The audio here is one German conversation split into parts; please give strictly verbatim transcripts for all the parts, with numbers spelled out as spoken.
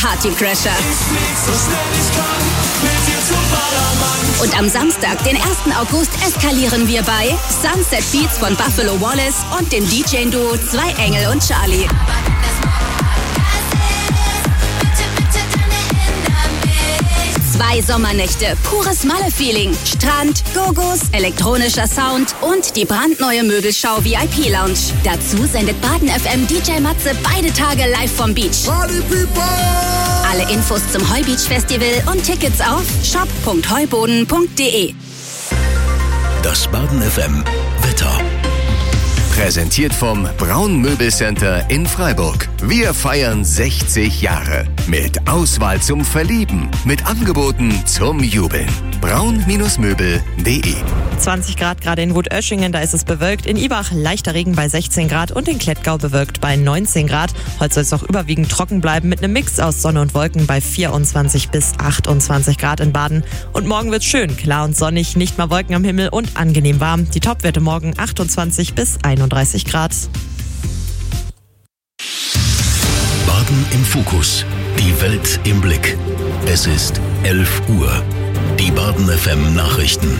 Partycrasher. Und am Samstag, den ersten August, eskalieren wir bei Sunset Beats von Buffalo Wallace und dem D J-Duo Zwei Engel und Charlie. Zwei Sommernächte, pures Malle-Feeling, Strand, Gogos, elektronischer Sound und die brandneue Möbelschau V I P-Lounge. Dazu sendet Baden F M D J Matze beide Tage live vom Beach. Party People! Alle Infos zum Heubeach Festival und Tickets auf shop punkt heuboden punkt de. Das Baden F M Wetter. Präsentiert vom Braun Möbelcenter in Freiburg. Wir feiern sechzig Jahre. Mit Auswahl zum Verlieben. Mit Angeboten zum Jubeln. braun Möbel punkt de. zwanzig Grad gerade in Wutöschingen, da ist es bewölkt. In Ibach leichter Regen bei sechzehn Grad und in Klettgau bewölkt bei neunzehn Grad. Heute soll es auch überwiegend trocken bleiben mit einem Mix aus Sonne und Wolken bei vierundzwanzig bis achtundzwanzig Grad in Baden. Und morgen wird's schön, klar und sonnig, nicht mal Wolken am Himmel und angenehm warm. Die Topwerte morgen achtundzwanzig bis einunddreißig Grad. Baden im Fokus. Die Welt im Blick. Es ist elf Uhr. Die Baden F M Nachrichten.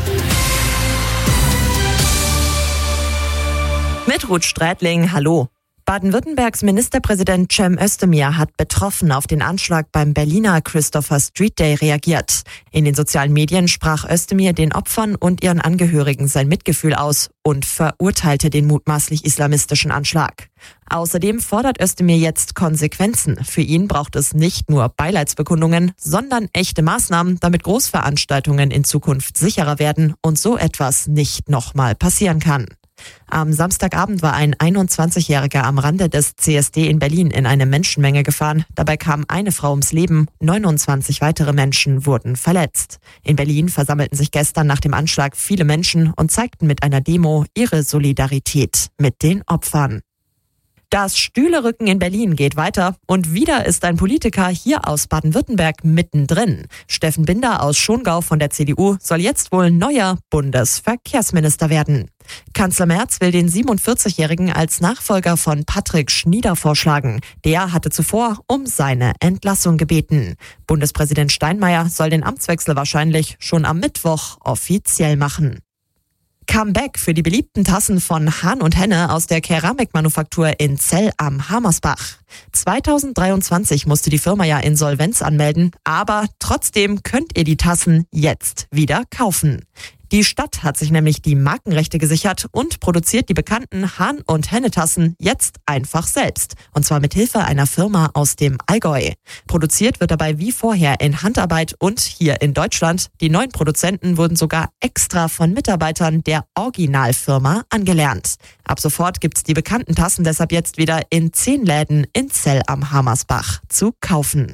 Mit Ruth Strätling, hallo. Baden-Württembergs Ministerpräsident Cem Özdemir hat betroffen auf den Anschlag beim Berliner Christopher Street Day reagiert. In den sozialen Medien sprach Özdemir den Opfern und ihren Angehörigen sein Mitgefühl aus und verurteilte den mutmaßlich islamistischen Anschlag. Außerdem fordert Özdemir jetzt Konsequenzen. Für ihn braucht es nicht nur Beileidsbekundungen, sondern echte Maßnahmen, damit Großveranstaltungen in Zukunft sicherer werden und so etwas nicht nochmal passieren kann. Am Samstagabend war ein einundzwanzigjähriger am Rande des C S D in Berlin in eine Menschenmenge gefahren. Dabei kam eine Frau ums Leben, neunundzwanzig weitere Menschen wurden verletzt. In Berlin versammelten sich gestern nach dem Anschlag viele Menschen und zeigten mit einer Demo ihre Solidarität mit den Opfern. Das Stühlerücken in Berlin geht weiter und wieder ist ein Politiker hier aus Baden-Württemberg mittendrin. Steffen Binder aus Schongau von der C D U soll jetzt wohl neuer Bundesverkehrsminister werden. Kanzler Merz will den siebenundvierzigjährigen als Nachfolger von Patrick Schnieder vorschlagen. Der hatte zuvor um seine Entlassung gebeten. Bundespräsident Steinmeier soll den Amtswechsel wahrscheinlich schon am Mittwoch offiziell machen. Comeback für die beliebten Tassen von Hahn und Henne aus der Keramikmanufaktur in Zell am Hamersbach. zweitausenddreiundzwanzig musste die Firma ja Insolvenz anmelden, aber trotzdem könnt ihr die Tassen jetzt wieder kaufen. Die Stadt hat sich nämlich die Markenrechte gesichert und produziert die bekannten Hahn- und Henne-Tassen jetzt einfach selbst. Und zwar mit Hilfe einer Firma aus dem Allgäu. Produziert wird dabei wie vorher in Handarbeit und hier in Deutschland. Die neuen Produzenten wurden sogar extra von Mitarbeitern der Originalfirma angelernt. Ab sofort gibt's die bekannten Tassen deshalb jetzt wieder in zehn Läden in Zell am Hamersbach zu kaufen.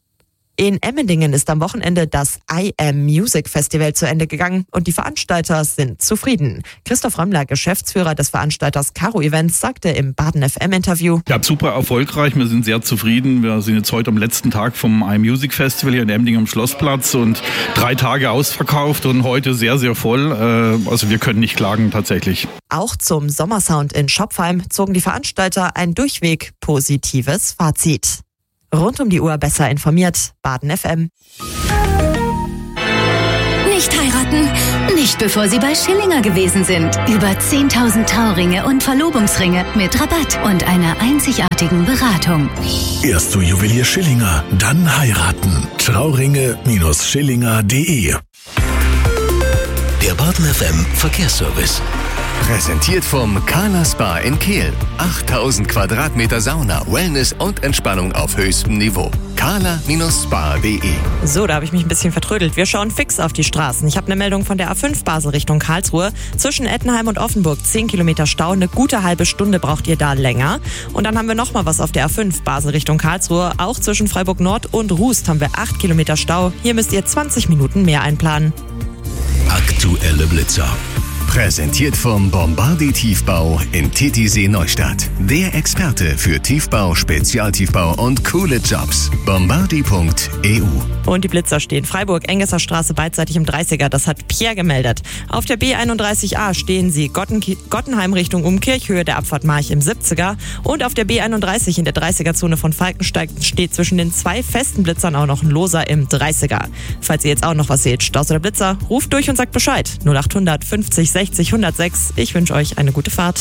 In Emmendingen ist am Wochenende das I Am Music Festival zu Ende gegangen und die Veranstalter sind zufrieden. Christoph Römmler, Geschäftsführer des Veranstalters Caro Events, sagte im Baden F M-Interview: Ja, super erfolgreich, wir sind sehr zufrieden. Wir sind jetzt heute am letzten Tag vom I Am Music Festival hier in Emmendingen am Schlossplatz und drei Tage ausverkauft und heute sehr, sehr voll. Also wir können nicht klagen tatsächlich. Auch zum Sommersound in Schopfheim zogen die Veranstalter ein durchweg positives Fazit. Rund um die Uhr besser informiert, Baden F M. Nicht heiraten? Nicht bevor Sie bei Schillinger gewesen sind. Über zehntausend Trauringe und Verlobungsringe mit Rabatt und einer einzigartigen Beratung. Erst zu Juwelier Schillinger, dann heiraten. Trauringe Schillinger punkt de. Der Baden F M Verkehrsservice. Präsentiert vom Kala Spa in Kehl. achttausend Quadratmeter Sauna, Wellness und Entspannung auf höchstem Niveau. kala Spa punkt de. So, da habe ich mich ein bisschen vertrödelt. Wir schauen fix auf die Straßen. Ich habe eine Meldung von der A fünf Basel Richtung Karlsruhe. Zwischen Ettenheim und Offenburg zehn Kilometer Stau. Eine gute halbe Stunde braucht ihr da länger. Und dann haben wir nochmal was auf der A fünf Basel Richtung Karlsruhe. Auch zwischen Freiburg Nord und Rust haben wir acht Kilometer Stau. Hier müsst ihr zwanzig Minuten mehr einplanen. Aktuelle Blitzer. Präsentiert vom Bombardier Tiefbau in Titisee Neustadt. Der Experte für Tiefbau, Spezialtiefbau und coole Jobs. Bombardier punkt e u. Und die Blitzer stehen. Freiburg, Engesser Straße beidseitig im dreißiger. Das hat Pierre gemeldet. Auf der B einunddreißig a stehen sie Gotten- Gottenheim Richtung Umkirch, Höhe der Abfahrt March im siebziger. Und auf der B einunddreißig in der dreißiger-Zone von Falkensteig steht zwischen den zwei festen Blitzern auch noch ein Loser im dreißiger. Falls ihr jetzt auch noch was seht, Staus oder Blitzer, ruft durch und sagt Bescheid. null achthundert fünfzig sechzig hundertsechs. Ich wünsche euch eine gute Fahrt.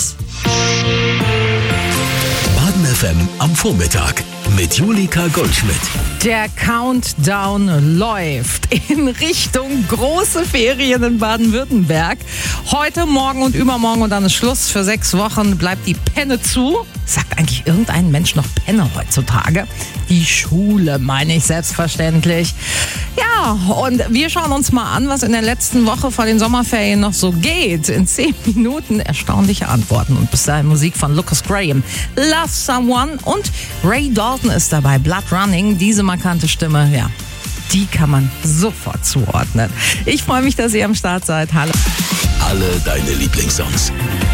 Baden F M am Vormittag mit Julika Goldschmidt. Der Countdown läuft in Richtung große Ferien in Baden-Württemberg. Heute, morgen und übermorgen und dann ist Schluss. Für sechs Wochen bleibt die Penne zu. Sagt eigentlich irgendein Mensch noch Penne heutzutage? Die Schule, meine ich selbstverständlich. Ja, und wir schauen uns mal an, was in der letzten Woche vor den Sommerferien noch so geht. In zehn Minuten erstaunliche Antworten. Und bis dahin Musik von Lucas Graham. Love Someone und Ray Dalton ist dabei. Blood Running, diese markante Stimme, ja, die kann man sofort zuordnen. Ich freue mich, dass ihr am Start seid. Hallo. Alle deine Lieblingssongs.